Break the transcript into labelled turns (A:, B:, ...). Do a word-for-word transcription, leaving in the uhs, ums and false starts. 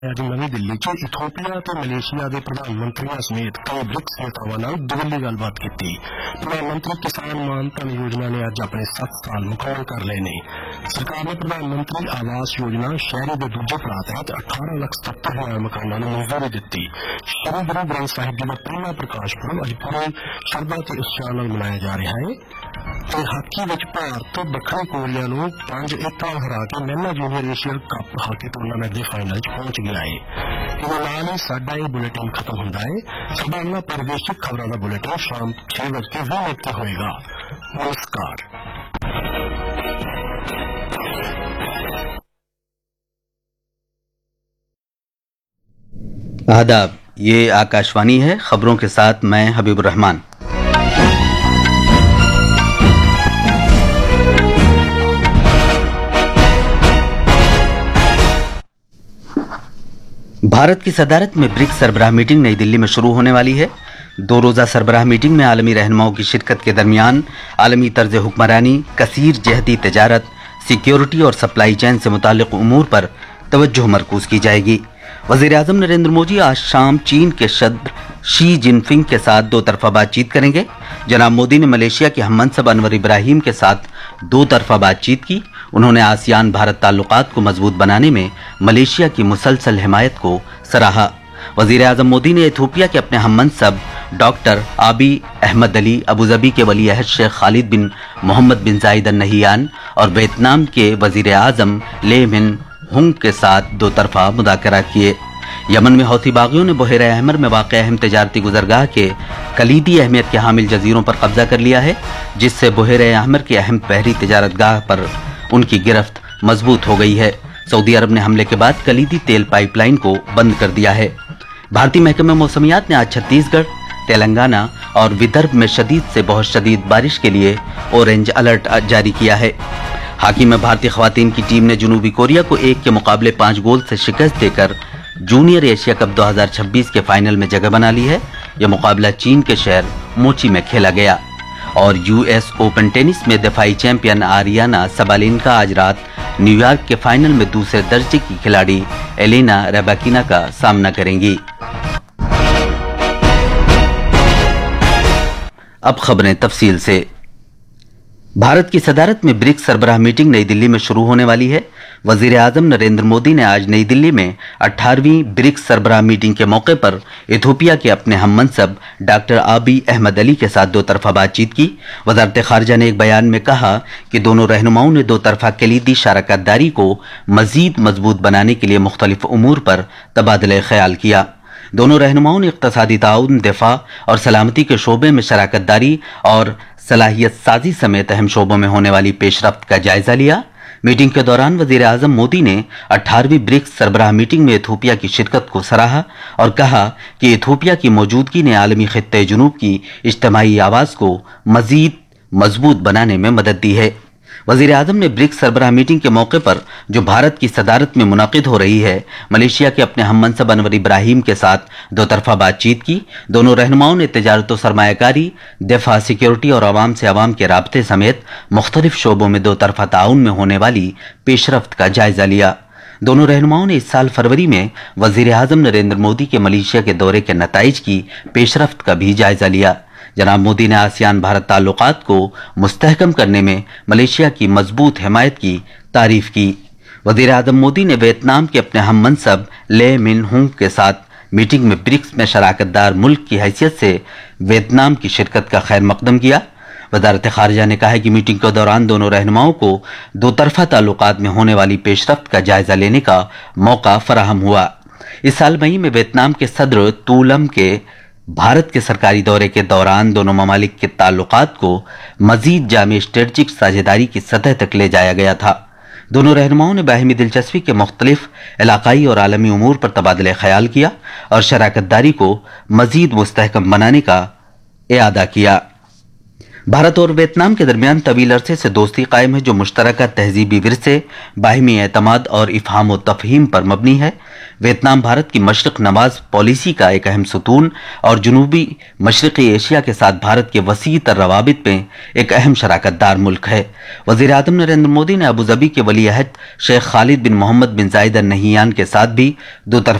A: ਅੱਜ ਨਵੀਂ ਦਿੱਲੀ 'ਚ ਇਥੋਪੀਆ ਤੇ ਮਲੇਸ਼ੀਆ ਦੇ ਪ੍ਰਧਾਨ ਮੰਤਰੀਆਂ ਸਮੇਤ ਕਈ ਬ੍ਰਿਕਸ ਨੇਤਾਵਾਂ ਨਾਲ ਦੁਵੱਲੀ ਗੱਲਬਾਤ ਕੀਤੀ। ਪ੍ਰਧਾਨ ਮੰਤਰੀ ਕਿਸਾਨ ਮਾਨ ਧਨ ਯੋਜਨਾ ਨੇ ਅੱਜ ਆਪਣੇ ਸੱਤ ਸਾਲ ਮੁਕੰਮਲ ਕਰ ਲਏ ਨੇ। ਸਰਕਾਰ ਨੇ ਪ੍ਰਧਾਨ ਮੰਤਰੀ ਆਵਾਸ ਯੋਜਨਾ ਸ਼ਹਿਰੀ ਦੇ ਦੂਜੇ ਪੜਾਅ ਤਹਿਤ ਅਠਾਰਾਂ ਲੱਖ ਸਤੱਤਰ ਹਜ਼ਾਰ ਮਕਾਨਾਂ ਨੂੰ ਮਨਜ਼ੂਰੀ ਦਿੱਤੀ। ਸ਼੍ਰੀ ਗੁਰੂ ਗ੍ਰੰਥ ਸਾਹਿਬ ਜੀ ਦਾ ਪਹਿਲਾ ਪ੍ਰਕਾਸ਼ ਪੁਰਬ ਅੱਜ ਪੂਰੇ ਸ਼ਰਧਾ ਤੇ ਉਤਸ਼ਾਹ ਨਾਲ ਮਨਾਇਆ ਜਾ ਰਿਹਾ ਹੈ ਤੇ ਹਾਕੀ ਵਿੱਚ ਭਾਰਤ ਦੱਖਣੀ ਕੋਰੀਆ ਨੂੰ ਪੰਜ ਇੱਕ ਨਾਲ ਹਰਾ ਕੇ ਮਹਿਲਾ junior Asian cup hockey tournament ਦੇ ਫਾਈਨਲ 'ਚ ਪਹੁੰਚ ਗਿਆ ਹੈ। ਇਹਦੇ ਨਾਲ ਹੀ ਸਾਡਾ ਇਹ ਬੁਲੇਟਿਨ ਖਤਮ ਹੁੰਦਾ ਹੈ। ਸਾਡਾ ਅਗਲਾ ਪ੍ਰਾਦੇਸ਼ਿਕ ਖਬਰਾਂ ਦਾ ਬੁਲੇਟਿਨ ਸ਼ਾਮ ਛੇ ਵਜੇ ਕੇ ਵੀਹ ਮਿੰਟ ਤੇ ਹੋਏਗਾ। नमस्कार।
B: आदाब, ये आकाशवाणी है। खबरों के साथ मैं हबीबुर रहमान। भारत की सदारत में ब्रिक्स सरबराह मीटिंग नई दिल्ली में शुरू होने वाली है। दो रोज़ा सरबराह मीटिंग में आलमी रहनुमाओं की शिरकत के दरमियान आलमी तर्ज हुक्मरानी, कसीर जहती तजारत, सिक्योरिटी और सप्लाई चैन से मुताल्लिक़ उमूर पर तवज्जो मरकूज़ की जाएगी। वज़ीर आज़म नरेंद्र मोदी आज शाम चीन के सदर शी जिनपिंग के साथ दो तरफा बातचीत करेंगे। जनाब मोदी ने मलेशिया के हममनसब अनवर इब्राहिम के साथ दो तरफा बातचीत की। उन्होंने आसियान भारत ताल्लुकात को मजबूत बनाने में मलेशिया की मुसलसल हिमायत को सराहा। वज़ीर आज़म मोदी ने इथोपिया के अपने हममनसब डॉक्टर आबी अहमद अली, अबूज़बी के वली अहद शेख खालिद बिन मोहम्मद बिन जायद अल नहियान और वियतनाम के वज़ीर आज़म ले मिन हुंग के साथ दो तरफा मुज़ाकरा किए। यमन में हौथी बागियों ने बहर अहमर में वाक़ अहम तजारती गुज़रगाह के कलीदी अहमियत के हामिल जजीरों पर कब्जा कर लिया है, जिससे बहर अहमर के अहम बहरी तजारतगाह पर उनकी गिरफ्त मजबूत हो गई है। सऊदी अरब ने हमले के बाद कलीदी तेल पाइपलाइन को बंद कर दिया है। भारतीय महकमे मौसमियात ने आज छत्तीसगढ़, तेलंगाना और विदर्भ में शदीद से बहुत शदीद बारिश के लिए ऑरेंज अलर्ट जारी किया है। हाकी में भारतीय खवातीन की टीम ने जनूबी कोरिया को एक के मुकाबले पाँच गोल से शिकस्त देकर जूनियर एशिया कप दो हज़ार छब्बीस के फाइनल में जगह बना ली है। यह मुकाबला चीन के शहर मोची में खेला गया। और यूएस ओपन टेनिस में दफाई चैंपियन आरियाना सबालेंका आज रात न्यूयॉर्क के फाइनल में दूसरे दर्जे की खिलाड़ी एलेना रैबाकिना का सामना करेंगी। अब खबरें तफसील से। भारत की सदारत में ब्रिक्स सरबराह मीटिंग नई दिल्ली में शुरू होने वाली है। वजीर आजम नरेंद्र मोदी ने आज नई दिल्ली में अठारहवीं ब्रिक्स सरबराह मीटिंग के मौके पर इथोपिया के अपने हममनसब डॉक्टर आबी अहमद अली के साथ दो तरफा बातचीत की। वजारत खारजा ने एक बयान में कहा कि दोनों रहनुमाओं ने दो तरफा कलीदी शराकतदारी को मजीद मजबूत बनाने के लिए मुख्तलिफ उमूर पर तबादला ख्याल किया। दोनों रहनुमाओं ने इक़्तिसादी ताउन, दिफा और सलामती के शोबे में शराकतदारी और सलाहियत साजी समेत अहम शोबों में होने वाली पेशरफ्त का जायजा लिया। मीटिंग के दौरान वजीर आजम मोदी ने अठारहवीं ब्रिक्स सरबराह मीटिंग में इथोपिया की शिरकत को सराहा और कहा कि इथोपिया की मौजूदगी ने आलमी खित्ते जुनूब की इज्तिमाई आवाज़ को मजीद मजबूत बनाने में मदद दी है। वजीर आजम ने ब्रिक्स सरबराह मीटिंग के मौके पर जो भारत की सदारत में मुनाकिद हो रही है, मलेशिया के अपने हममनसब अनवर इब्राहिम के साथ दो तरफा बातचीत की। दोनों रहनुमाओं ने तजारत व सरमायाकारी, दिफा, सिक्योरिटी और आवाम से आवाम के राब्ते समेत मुख्तलिफ शोबों में दो तरफा ताउन में होने वाली पेशरफ्त का जायजा लिया। दोनों रहनुमाओं ने इस साल फरवरी में वजीर आजम नरेंद्र मोदी के मलेशिया के दौरे के नताइज की पेशरफ्त का भी जायजा लिया। जनाब मोदी ने आसियान भारत ताल्लुकात को मुस्तहकम करने में मलेशिया की मजबूत हिमायत की तारीफ की। वज़ीर आज़म मोदी ने वियतनाम के अपने हममनसब ले मिन हुंग के साथ मीटिंग में ब्रिक्स में शराकतदार मुल्क की हैसियत से वियतनाम की शिरकत का खैर मकदम किया। वज़ारत खारजा ने कहा है कि मीटिंग के दौरान दोनों रहनुमाओं को दो तरफा ताल्लुकात में होने वाली पेशरफ्त का जायजा लेने का मौका फराहम हुआ। इस साल मई में वियतनाम के सदर तूलम के भारत के सरकारी दौरे के दौरान दोनों ममालिक के ताल्लुकात को मजीद जामे स्ट्रेटजिक साझेदारी की सतह तक ले जाया गया था। दोनों रहनुमाओं ने बाहिमी दिलचस्पी के मुख्तलिफ इलाकाई और आलमी उमूर पर तबादला ख्याल किया और शराकतदारी को मजीद मुस्तहकम बनाने का इरादा किया। भारत और वियतनाम के दरमियान तवील अरसे से दोस्ती कायम है जो मुश्तरका तहजीबी विरसे, बाहिमी एतमाद और इफ़हाम व तफ़हीम पर मबनी है। वियतनाम भारत की मशरक़ नवाज पॉलिसी का एक अहम सतून और जनूबी मशरक़ी एशिया के साथ भारत के वसी तर रवाबित में एक अहम शराकतदार मुल्क है। वज़ीर आज़म नरेंद्र मोदी ने अबू धाबी के वली अहद शेख खालिद बिन मोहम्मद बिन जायद अल नहियान के साथ भी दो